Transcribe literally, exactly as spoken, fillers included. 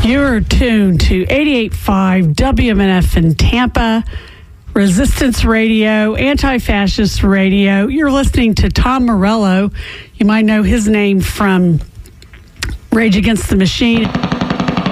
You're tuned to eighty-eight point five W M N F in Tampa, Resistance Radio, Anti-Fascist Radio. You're listening to Tom Morello. You might know his name from Rage Against the Machine.